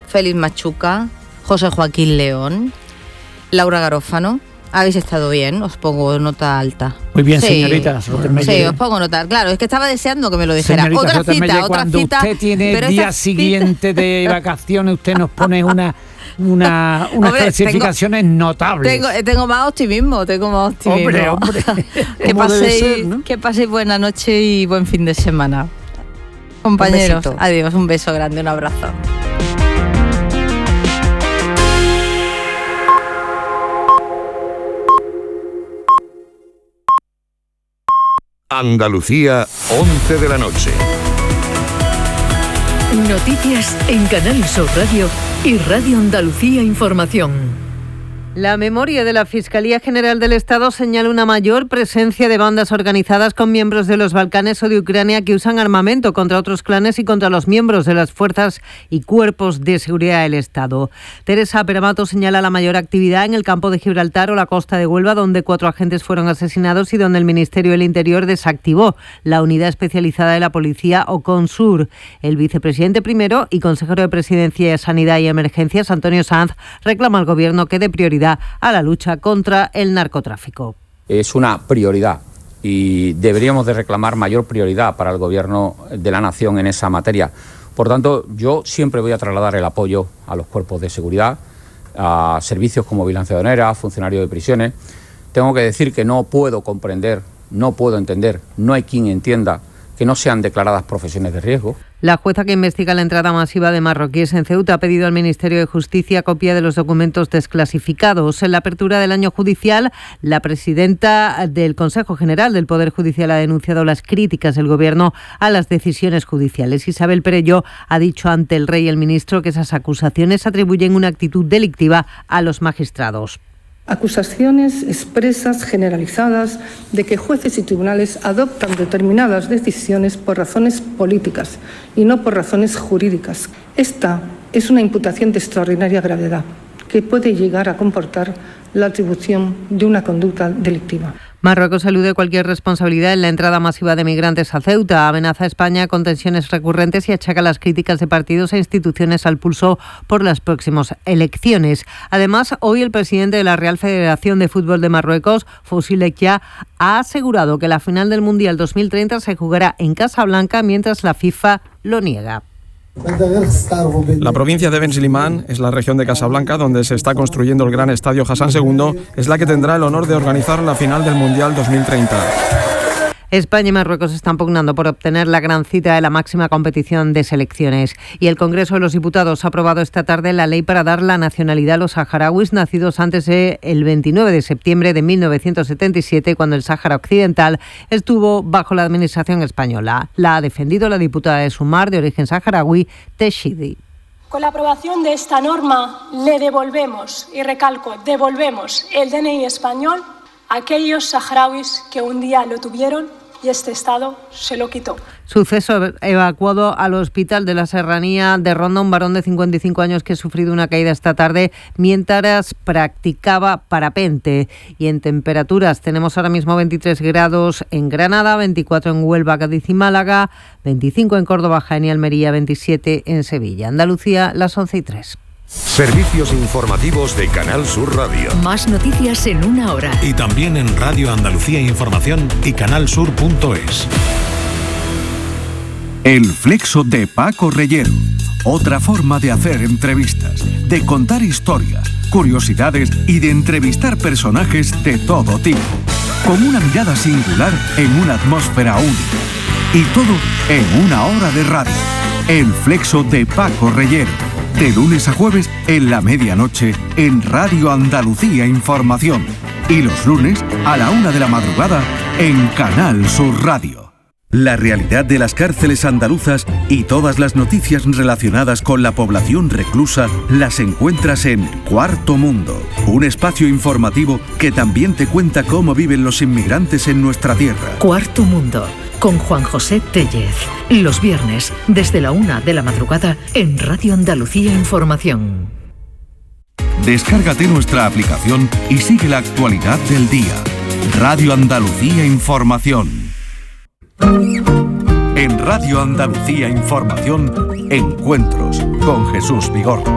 Félix Machuca, José Joaquín León, Laura Garófano. Habéis estado bien, os pongo nota alta. Muy bien, señorita Rottenmeier. Sí, os pongo nota. Claro, es que estaba deseando que me lo dijera. Señorita otra cita. Cuando usted tiene el día siguiente de vacaciones, usted nos pone unas clasificaciones notables. Tengo más optimismo, Hombre. Que paséis buena noche y buen fin de semana. Compañeros, adiós, un beso grande, un abrazo. Andalucía, 11 de la noche. Noticias en Canal Sur Radio y Radio Andalucía Información. La memoria de la Fiscalía General del Estado señala una mayor presencia de bandas organizadas con miembros de los Balcanes o de Ucrania que usan armamento contra otros clanes y contra los miembros de las fuerzas y cuerpos de seguridad del Estado. Teresa Peramato señala la mayor actividad en el campo de Gibraltar o la costa de Huelva, donde 4 agentes fueron asesinados y donde el Ministerio del Interior desactivó la unidad especializada de la policía Oconsur. El vicepresidente primero y consejero de Presidencia, Sanidad y Emergencias, Antonio Sanz, reclama al Gobierno que dé prioridad a la lucha contra el narcotráfico. Es una prioridad y deberíamos de reclamar mayor prioridad para el Gobierno de la Nación en esa materia. Por tanto, yo siempre voy a trasladar el apoyo a los cuerpos de seguridad, a servicios como vigilancia aduanera, funcionarios de prisiones. Tengo que decir que no puedo comprender, no puedo entender, no hay quien entienda que no sean declaradas profesiones de riesgo. La jueza que investiga la entrada masiva de marroquíes en Ceuta ha pedido al Ministerio de Justicia copia de los documentos desclasificados. En la apertura del año judicial, la presidenta del Consejo General del Poder Judicial ha denunciado las críticas del Gobierno a las decisiones judiciales. Isabel Perelló ha dicho ante el rey y el ministro que esas acusaciones atribuyen una actitud delictiva a los magistrados. Acusaciones expresas, generalizadas, de que jueces y tribunales adoptan determinadas decisiones por razones políticas y no por razones jurídicas. Esta es una imputación de extraordinaria gravedad que puede llegar a comportar la atribución de una conducta delictiva. Marruecos elude cualquier responsabilidad en la entrada masiva de migrantes a Ceuta, amenaza a España con tensiones recurrentes y achaca las críticas de partidos e instituciones al pulso por las próximas elecciones. Además, hoy el presidente de la Real Federación de Fútbol de Marruecos, Fouzi Lekjaa, ha asegurado que la final del Mundial 2030 se jugará en Casablanca, mientras la FIFA lo niega. La provincia de Ben Slimane es la región de Casablanca donde se está construyendo el gran estadio Hassan II, es la que tendrá el honor de organizar la final del Mundial 2030. España y Marruecos están pugnando por obtener la gran cita de la máxima competición de selecciones. Y el Congreso de los Diputados ha aprobado esta tarde la ley para dar la nacionalidad a los saharauis nacidos antes del 29 de septiembre de 1977, cuando el Sáhara Occidental estuvo bajo la administración española. La ha defendido la diputada de Sumar, de origen saharaui, Teshidi. Con la aprobación de esta norma le devolvemos, y recalco, devolvemos el DNI español a aquellos saharauis que un día lo tuvieron y este Estado se lo quitó. Suceso: evacuado al hospital de la Serranía de Ronda un varón de 55 años que ha sufrido una caída esta tarde mientras practicaba parapente. Y en temperaturas tenemos ahora mismo 23 grados en Granada, 24 en Huelva, Cádiz y Málaga, 25 en Córdoba, Jaén y Almería, 27 en Sevilla. Andalucía, las 11:03. Servicios informativos de Canal Sur Radio. Más noticias en una hora. Y también en Radio Andalucía Información y canalsur.es. El Flexo de Paco Reyero. Otra forma de hacer entrevistas, de contar historias, curiosidades y de entrevistar personajes de todo tipo. Con una mirada singular en una atmósfera única. Y todo en una hora de radio. El Flexo de Paco Reyero. De lunes a jueves en la medianoche en Radio Andalucía Información. Y los lunes a la 1 de la madrugada en Canal Sur Radio. La realidad de las cárceles andaluzas y todas las noticias relacionadas con la población reclusa las encuentras en Cuarto Mundo, un espacio informativo que también te cuenta cómo viven los inmigrantes en nuestra tierra. Cuarto Mundo, con Juan José Tellez. Los viernes, desde la 1 de la madrugada, en Radio Andalucía Información. Descárgate nuestra aplicación y sigue la actualidad del día. Radio Andalucía Información. En Radio Andalucía Información, encuentros con Jesús Vigorra.